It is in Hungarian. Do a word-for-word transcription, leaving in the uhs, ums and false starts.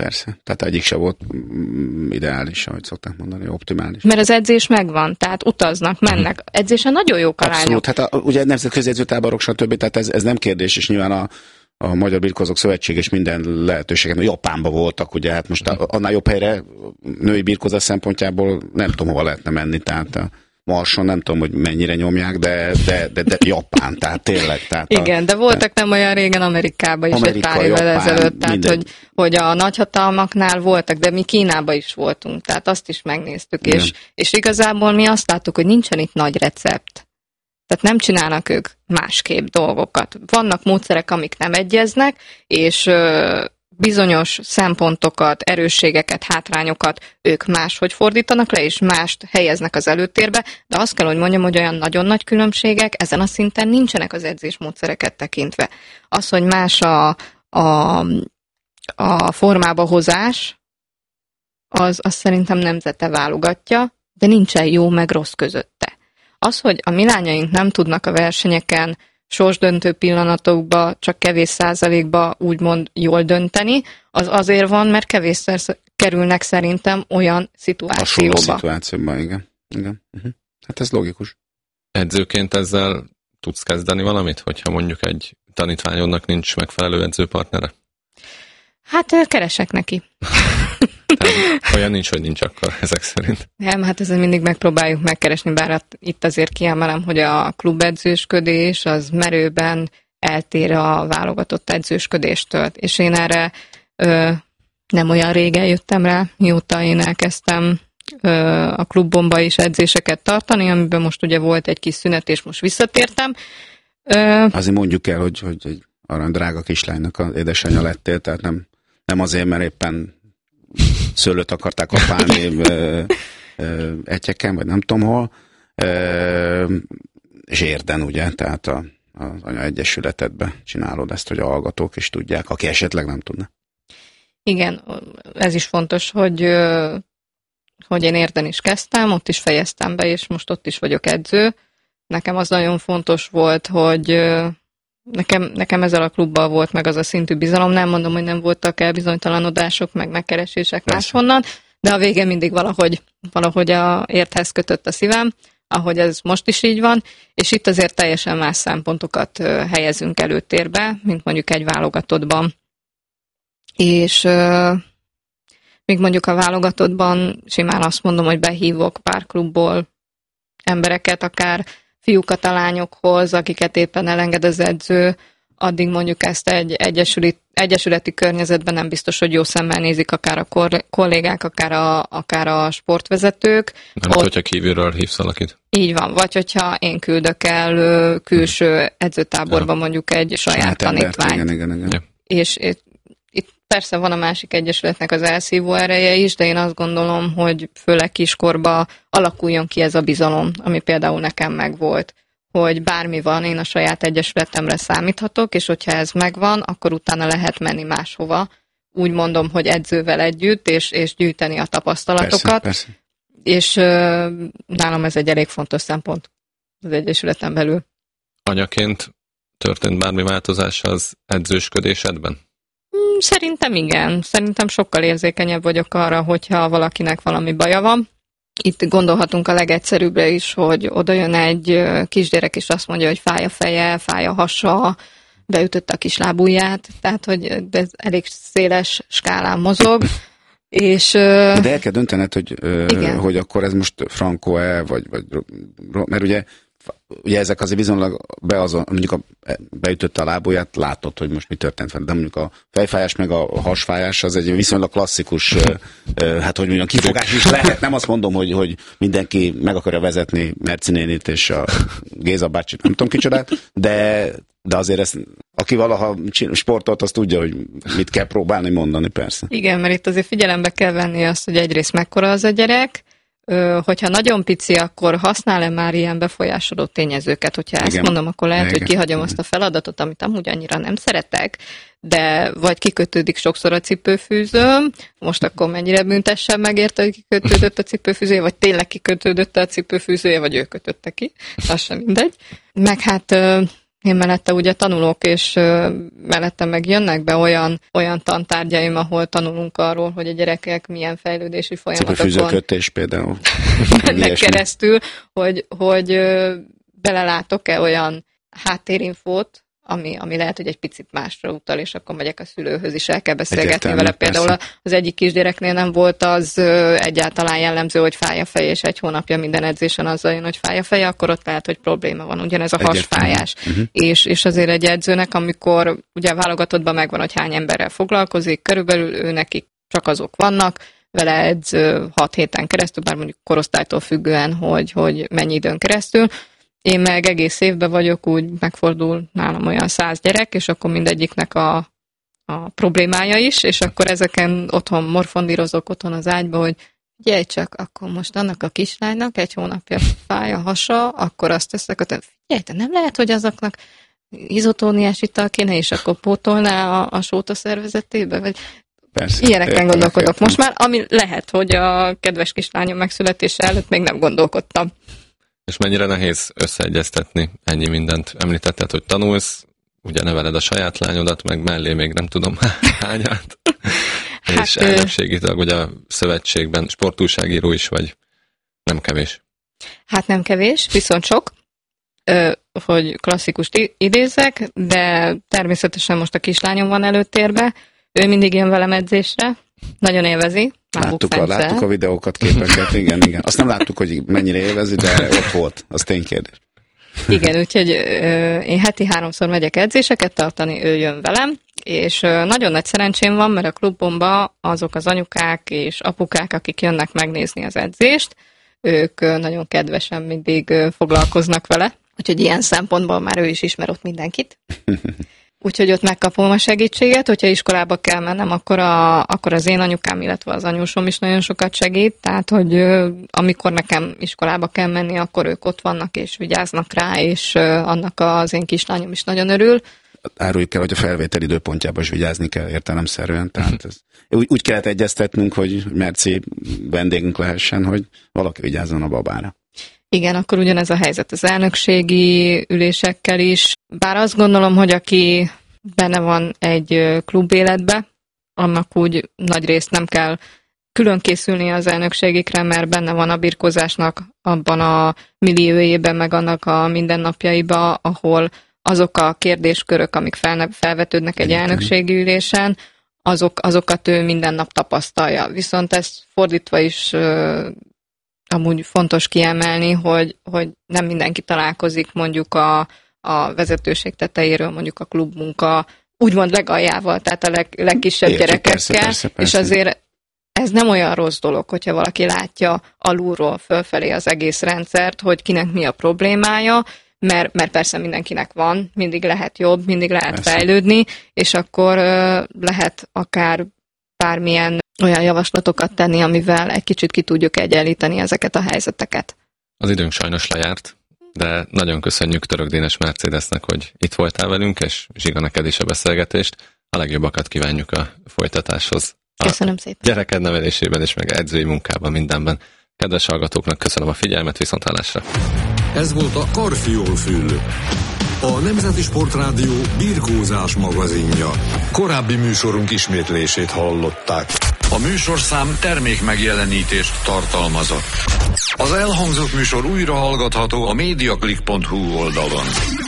persze. Tehát egyik se volt ideális, ahogy szokták mondani, optimális. Mert az edzés megvan, tehát utaznak, mennek. Edzésen nagyon jók a lányok. Abszolút, hát a, ugye nemzetközi edzőtáborok, stb. Tehát ez, ez nem kérdés, és nyilván a, a Magyar Birkózók Szövetség és minden lehetőséget, Japánban voltak, ugye, hát most a, annál jobb helyre női birkózás szempontjából nem tudom, hova lehetne menni, tehát a Marson nem tudom, hogy mennyire nyomják, de, de, de, de Japán, tehát tényleg. Tehát igen, a, de voltak nem olyan régen Amerikában is, Amerika, egy pár évvel Japán, ezelőtt, tehát minden. hogy, hogy a nagyhatalmaknál voltak, de mi Kínában is voltunk, tehát azt is megnéztük, és, és igazából mi azt láttuk, hogy nincsen itt nagy recept. Tehát nem csinálnak ők másképp dolgokat. Vannak módszerek, amik nem egyeznek, és ö, bizonyos szempontokat, erősségeket, hátrányokat ők máshogy fordítanak le, és mást helyeznek az előtérbe, de azt kell, hogy mondjam, hogy olyan nagyon nagy különbségek ezen a szinten nincsenek az edzésmódszereket tekintve. Az, hogy más a, a, a formába hozás, az, az szerintem nemzete válogatja, de nincsen jó meg rossz közötte. Az, hogy a mi lányaink nem tudnak a versenyeken sorsdöntő pillanatokban csak kevés százalékba úgymond jól dönteni, az azért van, mert kevésszer kerülnek szerintem olyan szituációba. Hasonló szituációban, igen. igen. Uh-huh. Hát ez logikus. Edzőként ezzel tudsz kezdeni valamit, hogyha mondjuk egy tanítványodnak nincs megfelelő edzőpartnere? Hát keresek neki. Tehát olyan nincs, hogy nincs akkor ezek szerint. Nem, hát ezen mindig megpróbáljuk megkeresni, bár itt azért kiemelem, hogy a klubedzősködés az merőben eltér a válogatott edzősködéstől. És én erre ö, nem olyan régen jöttem rá, mióta én elkezdtem ö, a klubomba is edzéseket tartani, amiben most ugye volt egy kis szünet, és most visszatértem. Ö, Azért mondjuk el, hogy, hogy, hogy arany drága kislánynak az édesanyja lettél, tehát nem, nem azért, mert éppen szőlőt akarták kapálni egyeken, vagy nem tudom hol, ö, és érden, ugye, tehát a, az anya egyesületedbe csinálod ezt, hogy a hallgatók is tudják, aki esetleg nem tudna. Igen, ez is fontos, hogy, hogy én érden is kezdtem, ott is fejeztem be, és most ott is vagyok edző. Nekem az nagyon fontos volt, hogy Nekem, nekem ezzel a klubbal volt meg az a szintű bizalom, nem mondom, hogy nem voltak elbizonytalanodások, meg megkeresések máshonnan, de a vége mindig valahogy, valahogy a érthez kötött a szívem, ahogy ez most is így van, és itt azért teljesen más szempontokat helyezünk előtérbe, mint mondjuk egy válogatottban. És euh, még mondjuk a válogatottban simán azt mondom, hogy behívok pár klubból embereket, akár fiúkat a lányokhoz, akiket éppen elenged az edző, addig mondjuk ezt egy egyesüli, egyesületi környezetben nem biztos, hogy jó szemmel nézik akár a kor, kollégák, akár a, akár a sportvezetők. Nem, ott, hogyha kívülről hívsz valakit. Így van, vagy hogyha én küldök el külső edzőtáborba mondjuk egy saját hát tanítványt. Igen, igen, igen. Ja. És itt, itt persze van a másik egyesületnek az elszívó ereje is, de én azt gondolom, hogy főleg kiskorba alakuljon ki ez a bizalom, ami például nekem megvolt, hogy bármi van, én a saját egyesületemre számíthatok, és hogyha ez megvan, akkor utána lehet menni máshova. Úgy mondom, hogy edzővel együtt, és, és gyűjteni a tapasztalatokat. Persze, persze. És uh, nálam ez egy elég fontos szempont az egyesületen belül. Anyaként történt bármi változás az edzősködésedben? Szerintem igen. Szerintem sokkal érzékenyebb vagyok arra, hogyha valakinek valami baja van. Itt gondolhatunk a legegyszerűbbre is, hogy oda jön egy kisgyerek, és azt mondja, hogy fáj a feje, fáj a hasa, beütötte a kis lábujját, tehát hogy ez elég széles skálán mozog. És, de el kell döntened, hogy, hogy akkor ez most frankó-e, vagy, vagy mert ugye Ugye ezek azért viszonylag be azon, mondjuk a, beütötte a lábujját, látod, hogy most mi történt vele, de mondjuk a fejfájás meg a hasfájás az egy viszonylag klasszikus, hát hogy mondjam, kifogás is lehet. Nem azt mondom, hogy, hogy mindenki meg akarja vezetni Merci nénit és a Géza bácsit, nem tudom kicsodát, de, de azért ezt, aki valaha sportolt, az tudja, hogy mit kell próbálni mondani, persze. Igen, mert itt azért figyelembe kell venni azt, hogy egyrészt mekkora az a gyerek, hogyha nagyon pici, akkor használ-e már ilyen befolyásoló tényezőket? Hogyha ezt igen. mondom, akkor lehet, igen. hogy kihagyom igen. azt a feladatot, amit amúgy annyira nem szeretek, de vagy kikötődik sokszor a cipőfűzőm, most akkor mennyire büntessem megérte, hogy kikötődött a cipőfűzője, vagy tényleg kikötődött a cipőfűzője, vagy ő kötötte ki, az sem mindegy. Meg hát Én mellette ugye tanulok, és mellette meg jönnek be olyan, olyan tantárgyaim, ahol tanulunk arról, hogy a gyerekek milyen fejlődési folyamatokon cipőfűzőkötés például mennek keresztül, hogy, hogy belelátok-e olyan háttérinfót, ami, ami lehet, hogy egy picit másra utal, és akkor megyek a szülőhöz is, el kell beszélgetni vele. Például persze. Az egyik kisgyereknél nem volt az egyáltalán jellemző, hogy fáj a feje, és egy hónapja minden edzésen azzal jön, hogy fáj a feje, akkor ott lehet, hogy probléma van. Ugyanez a hasfájás. Uh-huh. És, és azért egy edzőnek, amikor ugye válogatottban megvan, hogy hány emberrel foglalkozik, körülbelül ő nekik csak azok vannak, vele edz hat héten keresztül, bár mondjuk korosztálytól függően, hogy, hogy mennyi időn keresztül. Én meg egész évben vagyok, úgy megfordul nálam olyan száz gyerek, és akkor mindegyiknek a, a problémája is, és akkor ezeken otthon morfondírozok otthon az ágyba, hogy figyelj csak, akkor most annak a kislánynak egy hónapja fáj a hasa, akkor azt teszek, hogy figyelj, te nem lehet, hogy azoknak izotóniás ital kéne, és akkor pótolná a, a sót a szervezetébe, vagy persze, ilyeneken gondolkodok most már, ami lehet, hogy a kedves kislányom megszületése előtt még nem gondolkodtam. És mennyire nehéz összeegyeztetni ennyi mindent? Említetted, hogy tanulsz, ugye neveled a saját lányodat, meg mellé még nem tudom hányát. Hát, és elnökségi tag, ugye a szövetségben sportújságíró is vagy, nem kevés. Hát nem kevés, viszont sok, hogy klasszikust idézzek, de természetesen most a kislányom van előtérbe, ő mindig jön velem edzésre, nagyon élvezi. Láttuk a, láttuk a videókat, képeket, igen, igen. Azt nem láttuk, hogy mennyire élvezi, de ott volt, az ténykérdés. Igen, úgyhogy én heti háromszor megyek edzéseket tartani, ő jön velem, és nagyon nagy szerencsém van, mert a klubomban azok az anyukák és apukák, akik jönnek megnézni az edzést, ők nagyon kedvesen mindig foglalkoznak vele, úgyhogy ilyen szempontból már ő is ismer ott mindenkit. Úgyhogy ott megkapom a segítséget, hogyha iskolába kell mennem, akkor, a, akkor az én anyukám, illetve az anyósom is nagyon sokat segít, tehát, hogy amikor nekem iskolába kell menni, akkor ők ott vannak és vigyáznak rá, és annak az én kislányom is nagyon örül. Áruljuk el, hogy a felvétel időpontjában is vigyázni kell értelemszerűen, tehát ez, úgy, úgy kellett egyeztetnünk, hogy Merci vendégünk lehessen, hogy valaki vigyázzon a babára. Igen, akkor ugyanez a helyzet az elnökségi ülésekkel is. Bár azt gondolom, hogy aki benne van egy klubéletbe, annak úgy nagy részt nem kell külön készülni az elnökségikre, mert benne van a birkózásnak abban a milliójében, meg annak a mindennapjaiba, ahol azok a kérdéskörök, amik fel, felvetődnek egy elnökségi ülésen, azok, azokat ő minden nap tapasztalja. Viszont ezt fordítva is amúgy fontos kiemelni, hogy, hogy nem mindenki találkozik mondjuk a, a vezetőség tetejéről, mondjuk a klubmunka úgymond legaljával, tehát a leg, legkisebb Értjük, gyerekekkel, persze, persze, persze. És azért ez nem olyan rossz dolog, hogyha valaki látja alulról fölfelé az egész rendszert, hogy kinek mi a problémája, mert, mert persze mindenkinek van, mindig lehet jobb, mindig lehet persze. fejlődni, és akkor uh, lehet akár bármilyen olyan javaslatokat tenni, amivel egy kicsit ki tudjuk egyenlíteni ezeket a helyzeteket. Az időnk sajnos lejárt, de nagyon köszönjük Török Dénes Mercedesnek, hogy itt voltál velünk, és Zsiga, neked is a beszélgetést. A legjobbakat kívánjuk a folytatáshoz. Köszönöm szépen. Gyereked nevelésében és meg edzői munkában, mindenben. Kedves hallgatóknak köszönöm a figyelmet, viszonthallásra. Ez volt a Karfiol Fül, a Nemzeti Sportrádió birkózás magazinja. Korábbi műsorunk ismétlését hallották. A műsorszám termék megjelenítést tartalmazott. Az elhangzott műsor újra hallgatható a mediaclick pont hu oldalon.